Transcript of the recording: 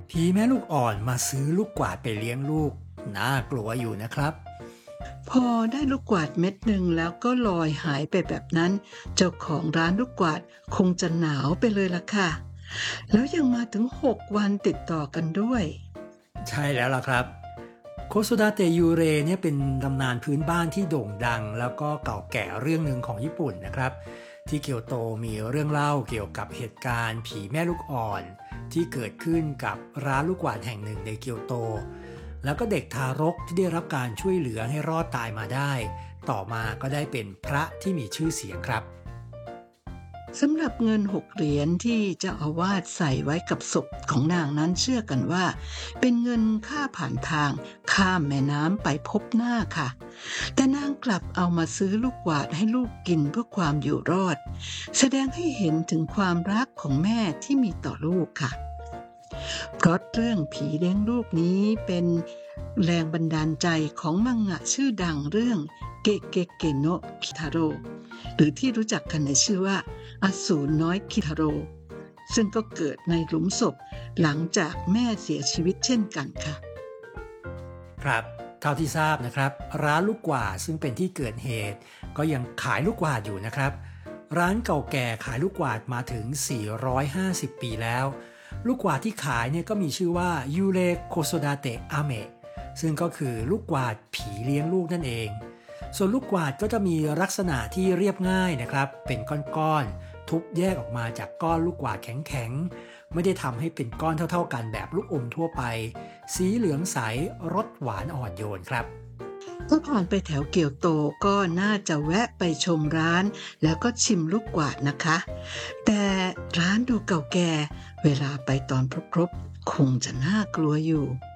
ผีแม่ลูกอ่อนมาซื้อลูกกวาดไปเลี้ยงลูกน่ากลัวอยู่นะครับพอได้ลูกกวาดเม็ดหนึ่งแล้วก็ลอยหายไปแบบนั้นเจ้าของร้านลูกกวาดคงจะหนาวไปเลยล่ะค่ะแล้วยังมาถึง6 วันติดต่อกันด้วยใช่แล้วล่ะครับโคโซดาเตยูเรเนี่ยเป็นตำนานพื้นบ้านที่โด่งดังแล้วก็เก่าแก่เรื่องหนึ่งของญี่ปุ่นนะครับที่เกียวโตมีเรื่องเล่าเกี่ยวกับเหตุการณ์ผีแม่ลูกอ่อนที่เกิดขึ้นกับร้านลูกกวาดแห่งหนึ่งในเกียวโตแล้วก็เด็กทารกที่ได้รับการช่วยเหลือให้รอดตายมาได้ต่อมาก็ได้เป็นพระที่มีชื่อเสียงครับสำหรับเงิน6 เหรียญที่เจ้าอาวาสใส่ไว้กับศพของนางนั้นเชื่อกันว่าเป็นเงินค่าผ่านทางข้ามแม่น้ำไปพบหน้าค่ะแต่นางกลับเอามาซื้อลูกกวาดให้ลูกกินเพื่อความอยู่รอดแสดงให้เห็นถึงความรักของแม่ที่มีต่อลูกค่ะเพราะเรื่องผีเลี้ยงลูกนี้เป็นแรงบันดาลใจของมังงะชื่อดังเรื่องเกเกเกโนะคิทาโร่หรือที่รู้จักกันในชื่อว่าอสูรน้อยคิทาโร่ซึ่งก็เกิดในหลุมศพหลังจากแม่เสียชีวิตเช่นกันค่ะครับเท่าที่ทราบนะครับร้านลูกกวาดซึ่งเป็นที่เกิดเหตุก็ยังขายลูกกวาดอยู่นะครับร้านเก่าแก่ขายลูกกวาดมาถึง450 ปีแล้วลูกกวาดที่ขายเนี่ยก็มีชื่อว่ายูเรโคโซดาเตะอาเมะซึ่งก็คือลูกกวาดผีเลี้ยงลูกนั่นเองส่วนลูกกวาดก็จะมีลักษณะที่เรียบง่ายนะครับเป็นก้อนๆทุบแยกออกมาจากก้อนลูกกวาดแข็งๆไม่ได้ทำให้เป็นก้อนเท่าๆกันแบบลูกอมทั่วไปสีเหลืองใสรสหวานอ่อนโยนครับถ้าผ่านไปแถวเกียวโตก็น่าจะแวะไปชมร้านแล้วก็ชิมลูกกวาดนะคะแต่ร้านดูเก่าแก่เวลาไปตอนพรบๆคงจะน่ากลัวอยู่